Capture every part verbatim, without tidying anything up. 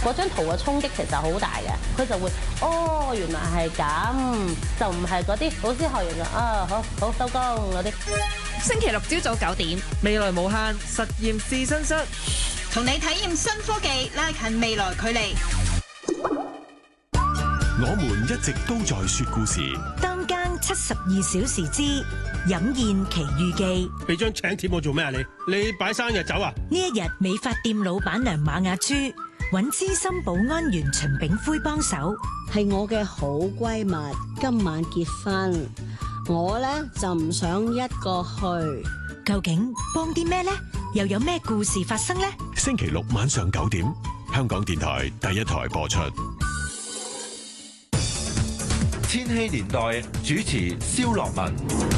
嗰張圖嘅衝擊其實好大嘅，佢就會哦原來係咁，就唔係嗰啲老師學完啦啊好好收工嗰啲。 星期六朝早九點， 未來無限實驗試身室， 同你體驗新科技，拉近未來距離。 我們一直都在說故事。 當更七十二小時之飲宴奇遇記。 俾張請帖我做咩啊？你你擺生日酒啊？ 呢一日，美髮店老闆娘馬雅珠揾資深保安員秦炳輝幫手。 係我嘅好閨蜜，今晚結婚，我呢就唔想一個去。 究竟幫啲咩呢？又有咩故事發生呢？ 星期六晚上九點，香港電台第一台播出。 千禧年代主持蕭樂文。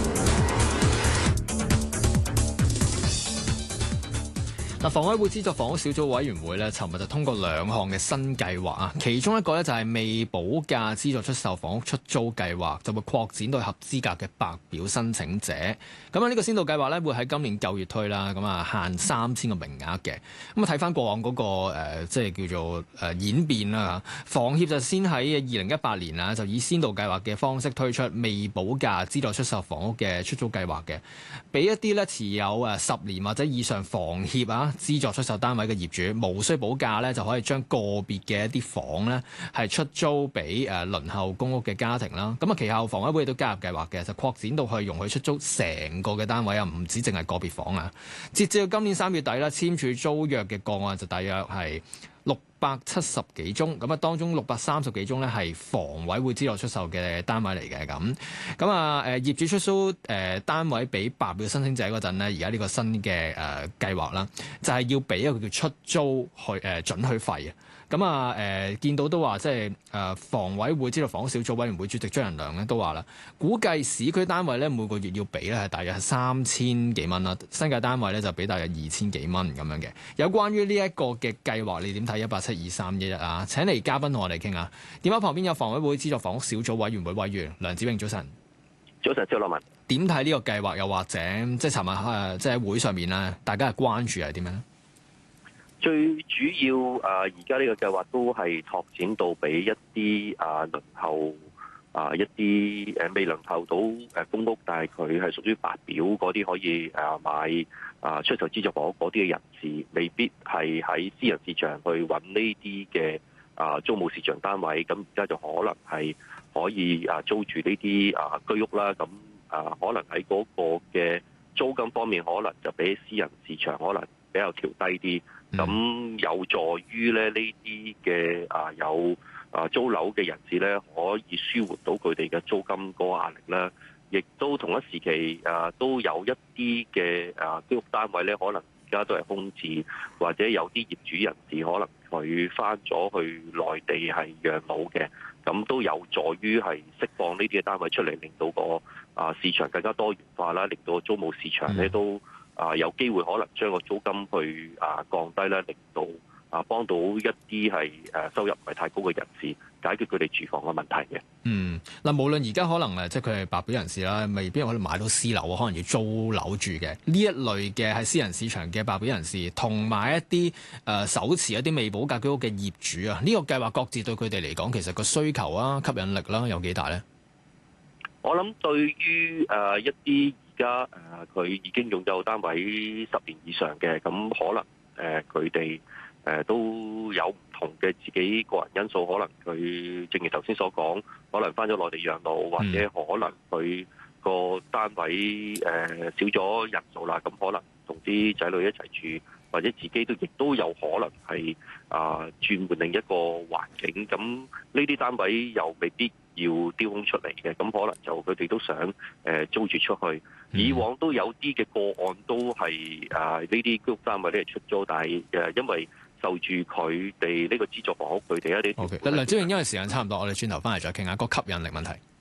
嗱，房委會資助房屋小組委員會咧，尋日就通過兩項嘅新計劃啊，其中一個咧就係未補價資助出售房屋出租計劃，就會擴展到合資格嘅白表申請者。咁啊，呢個先導計劃咧會喺今年九月推啦，咁啊限三千個名額嘅。咁啊睇翻過往嗰、那個、呃、即係叫做誒演變啦。房協就先喺二零一八年啊，就以先導計劃嘅方式推出未補價資助出售房屋嘅出租計劃嘅，俾一啲咧持有誒十年或者以上房協啊資助出售單位嘅業主，無需補價咧，就可以將個別嘅一啲房咧係出租俾誒輪候公屋嘅家庭啦。咁啊，其後房委會亦都加入計劃嘅，就擴展到去容許出租成個嘅單位啊，唔止淨係個別房啊。截至到今年三月底啦，簽署租約嘅個案就大約係六百七十幾宗，咁啊當中六百三十幾宗咧係房委會資助出售嘅單位嚟嘅。咁咁啊誒業主出租誒、呃、單位俾白表申請者嗰陣咧，而家呢個新嘅誒、呃、計劃啦，就係、是、要俾一個叫出租去誒、呃、準許費啊。咁啊誒見到都話即係誒房委會資助房屋小組委員會主席張仁良咧都話啦，估計市區單位咧每個月要俾咧係大約係三千幾蚊啦，新界單位咧就俾大約二千幾蚊咁樣嘅。有關於呢一個嘅計劃，你點睇？一八七二三一一啊，請嚟嘉賓同我哋傾下。電話旁邊有房委會資助房屋小組委員會委員梁子穎，早晨。 早晨，蕭樂文。點睇呢個計劃？又或者即係尋日誒，即係喺會上面咧，大家嘅關注係點樣？ 最主要誒，而家呢個計劃都係拓展到俾一啲啊輪候啊一啲誒未輪候到誒公屋，但係佢係屬於白表嗰啲可以誒買啊出售資助房屋嗰啲嘅人士，未必係喺私人市場去揾呢啲嘅啊租務市場單位，咁而家就可能係可以啊租住呢啲啊居屋啦，咁啊可能喺嗰個嘅租金方面，可能就比私人市場可能比較調低啲。咁、嗯、有助於咧呢啲嘅啊有啊租樓嘅人士咧，可以舒緩到佢哋嘅租金嗰個壓力啦。亦都同一時期啊，都有一啲嘅啊居屋單位咧，可能而家都係空置，或者有啲業主人士可能佢翻咗去內地係養老嘅，咁都有助於係釋放呢啲嘅單位出嚟，令到個啊市場更加多元化啦，令到個租務市場咧都。啊，有機會可能將個租金去啊降低咧，令到啊幫到一啲係誒收入唔係太高嘅人士解決佢哋住房嘅問題嘅。 嗯，嗱，無論而家可能誒，即係佢係白表人士啦，未必可能買到私樓，可能要租樓住嘅呢一類嘅係私人市場嘅白表人士，同埋一啲誒、呃、手持一啲未補價居屋嘅業主啊，呢、這個計劃各自對佢哋嚟講，其實個需求啊、吸引力啦，有幾大咧？ 我諗對於誒、呃、一啲。而家誒佢已經擁有單位十年以上嘅，咁可能誒佢哋誒都有唔同嘅自己個人因素，可能佢正如頭先所講，可能返咗內地養老，或者可能佢個單位誒少咗人數啦，咁可能同啲仔女一齊住，或者自己都亦都有可能係啊轉換另一個環境，咁呢啲單位又未必要丟空出嚟嘅，咁可能就佢哋都想誒租住出去。以往都有啲嘅個案都係啊呢啲居屋單位咧出租，但係誒因為受住佢哋呢個資助房屋佢哋一啲。 好嘅，梁子穎，因為時間差唔多，我哋轉頭翻嚟再傾下個吸引力問題。